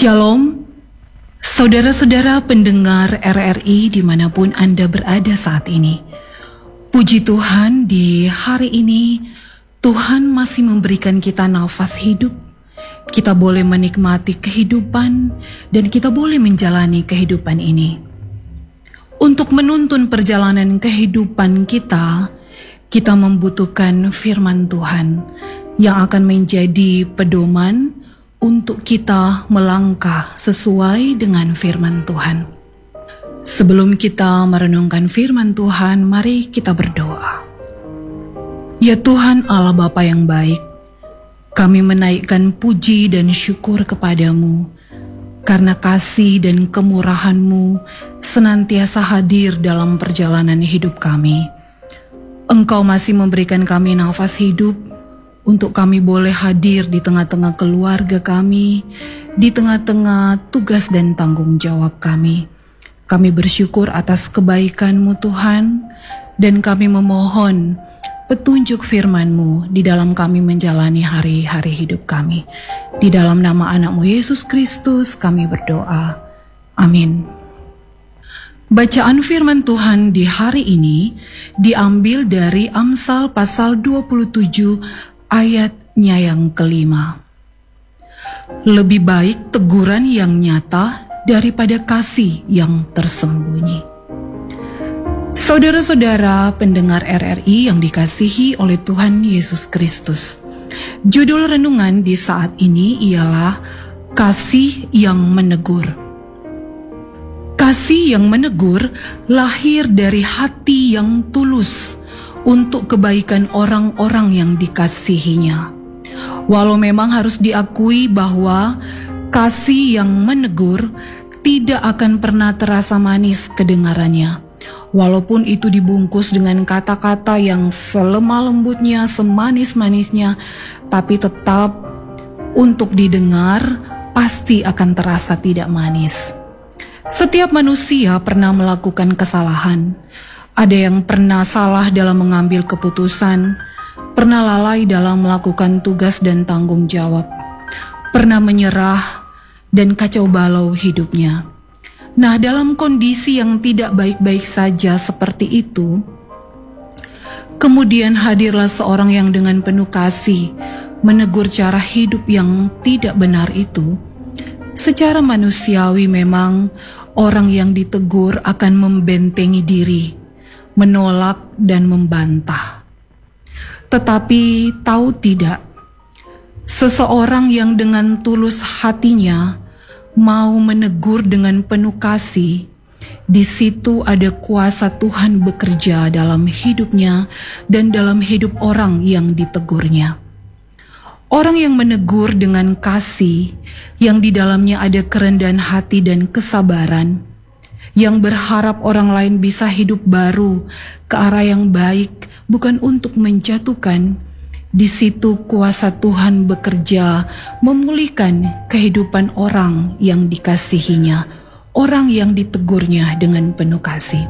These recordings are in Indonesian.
Shalom, saudara-saudara pendengar RRI dimanapun Anda berada saat ini. Puji Tuhan, di hari ini Tuhan masih memberikan kita nafas hidup. Kita boleh menikmati kehidupan dan kita boleh menjalani kehidupan ini. Untuk menuntun perjalanan kehidupan kita membutuhkan firman Tuhan yang akan menjadi pedoman untuk kita melangkah sesuai dengan firman Tuhan. Sebelum kita merenungkan firman Tuhan, mari kita berdoa. Ya Tuhan Allah Bapa yang baik, kami menaikkan puji dan syukur kepadamu, karena kasih dan kemurahan-Mu senantiasa hadir dalam perjalanan hidup kami. Engkau masih memberikan kami nafas hidup, untuk kami boleh hadir di tengah-tengah keluarga kami, di tengah-tengah tugas dan tanggung jawab kami. Kami bersyukur atas kebaikan-Mu Tuhan, dan kami memohon petunjuk firman-Mu di dalam kami menjalani hari-hari hidup kami. Di dalam nama anak-Mu Yesus Kristus kami berdoa. Amin. Bacaan firman Tuhan di hari ini diambil dari Amsal pasal 27 ayatnya yang kelima. Lebih baik teguran yang nyata daripada kasih yang tersembunyi. Saudara-saudara pendengar RRI yang dikasihi oleh Tuhan Yesus Kristus, judul renungan di saat ini ialah Kasih yang Menegur. Kasih yang menegur lahir dari hati yang tulus untuk kebaikan orang-orang yang dikasihinya. Walau memang harus diakui bahwa kasih yang menegur tidak akan pernah terasa manis kedengarannya. Walaupun itu dibungkus dengan kata-kata yang selemah lembutnya, semanis-manisnya, tapi tetap untuk didengar pasti akan terasa tidak manis. Setiap manusia pernah melakukan kesalahan. Ada yang pernah salah dalam mengambil keputusan, pernah lalai dalam melakukan tugas dan tanggung jawab, pernah menyerah dan kacau balau hidupnya. Nah, dalam kondisi yang tidak baik-baik saja seperti itu, kemudian hadirlah seorang yang dengan penuh kasih menegur cara hidup yang tidak benar itu. Secara manusiawi memang orang yang ditegur akan membentengi diri, menolak dan membantah. Tetapi tahu tidak, seseorang yang dengan tulus hatinya mau menegur dengan penuh kasih, di situ ada kuasa Tuhan bekerja dalam hidupnya dan dalam hidup orang yang ditegurnya. Orang yang menegur dengan kasih, yang di dalamnya ada kerendahan hati dan kesabaran, yang berharap orang lain bisa hidup baru ke arah yang baik, bukan untuk menjatuhkan. Di situ kuasa Tuhan bekerja memulihkan kehidupan orang yang dikasihinya, orang yang ditegurnya dengan penuh kasih.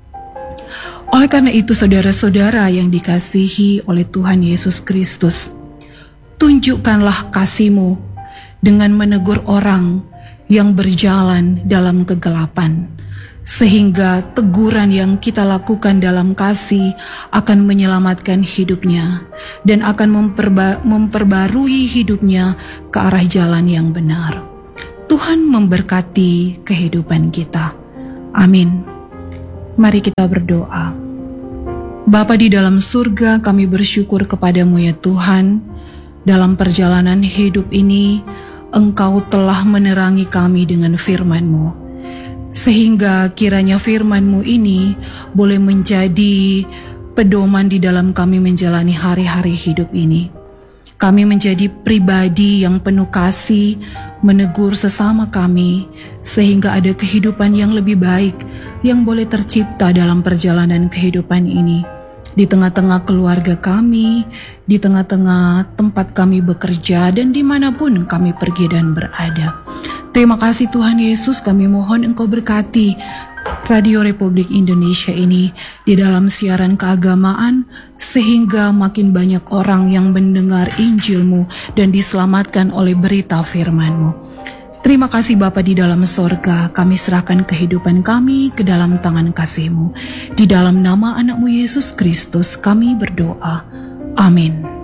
Oleh karena itu, saudara-saudara yang dikasihi oleh Tuhan Yesus Kristus, tunjukkanlah kasih-Mu dengan menegur orang yang berjalan dalam kegelapan, sehingga teguran yang kita lakukan dalam kasih akan menyelamatkan hidupnya dan akan memperbarui hidupnya ke arah jalan yang benar. Tuhan memberkati kehidupan kita. Amin. Mari kita berdoa. Bapa di dalam surga, kami bersyukur kepadamu ya Tuhan. Dalam perjalanan hidup ini, Engkau telah menerangi kami dengan firman-Mu, sehingga kiranya firman-Mu ini boleh menjadi pedoman di dalam kami menjalani hari-hari hidup ini. Kami menjadi pribadi yang penuh kasih, menegur sesama kami, sehingga ada kehidupan yang lebih baik yang boleh tercipta dalam perjalanan kehidupan ini. Di tengah-tengah keluarga kami, di tengah-tengah tempat kami bekerja, dan dimanapun kami pergi dan berada. Terima kasih Tuhan Yesus, kami mohon Engkau berkati Radio Republik Indonesia ini di dalam siaran keagamaan, sehingga makin banyak orang yang mendengar Injil-Mu dan diselamatkan oleh berita firman-Mu. Terima kasih Bapa di dalam sorga, kami serahkan kehidupan kami ke dalam tangan kasih-Mu. Di dalam nama anak-Mu Yesus Kristus kami berdoa. Amin.